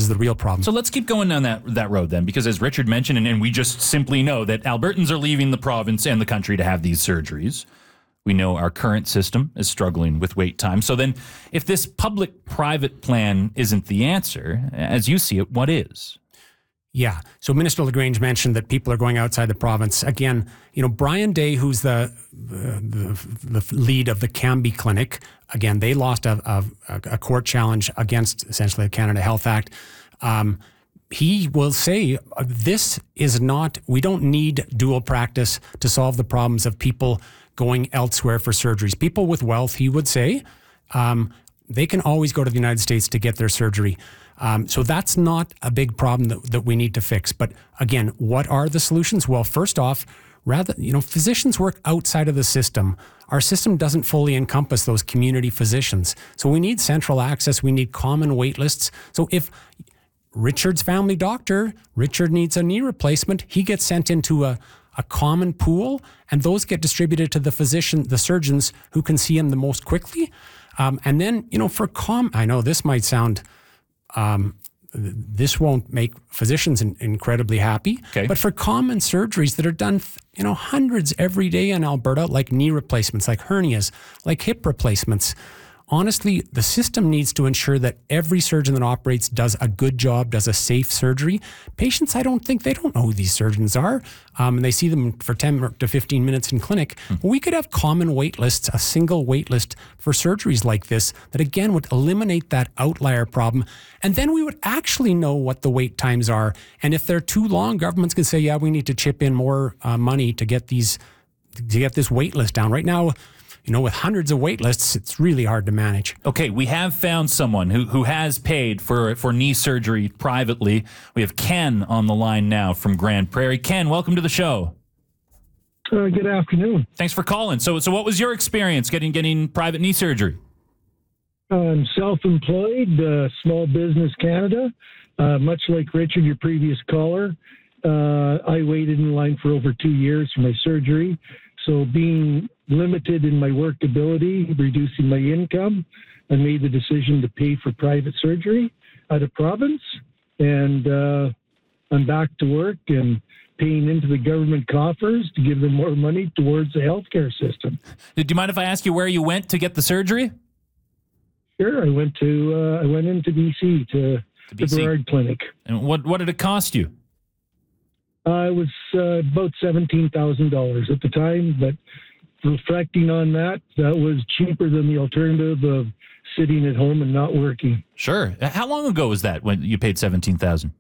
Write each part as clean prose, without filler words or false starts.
the real problem. So let's keep going down that road then, because as Richard mentioned, and we just simply know that Albertans are leaving the province and the country to have these surgeries. We know our current system is struggling with wait time. So then if this public-private plan isn't the answer, as you see it, what is? Yeah. So Minister LaGrange mentioned that people are going outside the province. Again, Brian Day, who's the lead of the Cambie Clinic, again, they lost a court challenge against essentially the Canada Health Act. He will say we don't need dual practice to solve the problems of people going elsewhere for surgeries. People with wealth, he would say, they can always go to the United States to get their surgery. So that's not a big problem that we need to fix. But again, what are the solutions? Well, first off, physicians work outside of the system. Our system doesn't fully encompass those community physicians. So we need central access. We need common wait lists. So if Richard's family doctor, Richard needs a knee replacement, he gets sent into a common pool, and those get distributed to the surgeons who can see him the most quickly. And then, I know this might sound, this won't make physicians incredibly happy, okay, but for common surgeries that are done, hundreds every day in Alberta, like knee replacements, like hernias, like hip replacements, honestly, the system needs to ensure that every surgeon that operates does a good job, does a safe surgery. Patients, they don't know who these surgeons are. And they see them for 10 to 15 minutes in clinic. We could have common wait lists, a single wait list for surgeries like this that, again, would eliminate that outlier problem. And then we would actually know what the wait times are. And if they're too long, governments can say, yeah, we need to chip in more money to get this wait list down. Right now, with hundreds of wait lists, it's really hard to manage. Okay, we have found someone who has paid for knee surgery privately. We have Ken on the line now from Grande Prairie. Ken, welcome to the show. Good afternoon. Thanks for calling. So what was your experience getting private knee surgery? I'm self-employed, Small Business Canada. Much like Richard, your previous caller, I waited in line for over 2 years for my surgery. So being limited in my work ability, reducing my income, I made the decision to pay for private surgery out of province. And I'm back to work and paying into the government coffers to give them more money towards the healthcare system. Do you mind if I ask you where you went to get the surgery? Sure. I went into BC to the Burrard Clinic. And what did it cost you? It was about $17,000 at the time, but reflecting on that, that was cheaper than the alternative of sitting at home and not working. Sure. How long ago was that when you paid $17,000?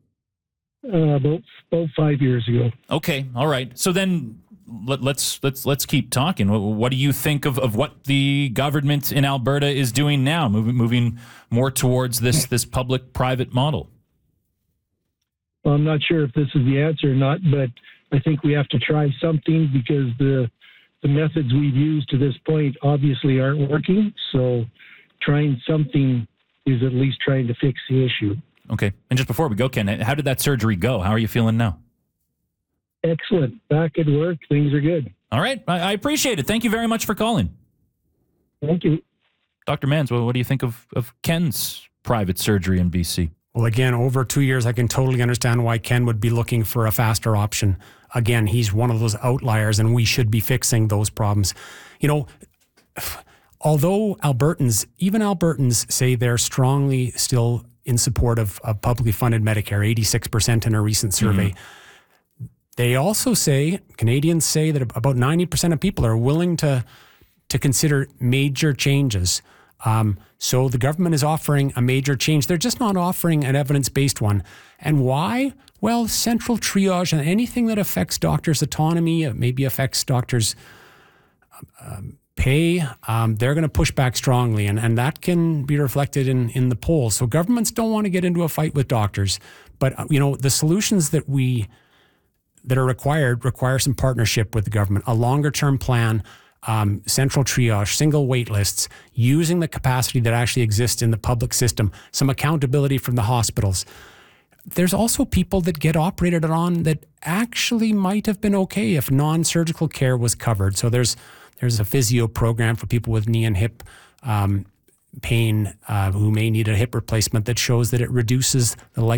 About 5 years ago. Okay. All right. So then let's keep talking. What do you think of what the government in Alberta is doing now, moving more towards this public-private model? Well, I'm not sure if this is the answer or not, but I think we have to try something because the methods we've used to this point obviously aren't working. So trying something is at least trying to fix the issue. Okay. And just before we go, Ken, how did that surgery go? How are you feeling now? Excellent. Back at work. Things are good. All right. I appreciate it. Thank you very much for calling. Thank you. Dr. Mans, what do you think of Ken's private surgery in BC? Well, again, over 2 years, I can totally understand why Ken would be looking for a faster option. Again, he's one of those outliers, and we should be fixing those problems. Although even Albertans say they're strongly still in support of publicly funded Medicare, 86% in a recent survey. Mm-hmm. They also say, Canadians say that about 90% of people are willing to consider major changes. So the government is offering a major change. They're just not offering an evidence-based one. And why? Well, central triage and anything that affects doctors' autonomy, maybe affects doctors' pay, they're going to push back strongly. And that can be reflected in the polls. So governments don't want to get into a fight with doctors. But, the solutions that are require some partnership with the government, a longer-term plan, central triage, single wait lists, using the capacity that actually exists in the public system, some accountability from the hospitals. There's also people that get operated on that actually might have been okay if non-surgical care was covered. So there's a physio program for people with knee and hip pain who may need a hip replacement that shows that it reduces the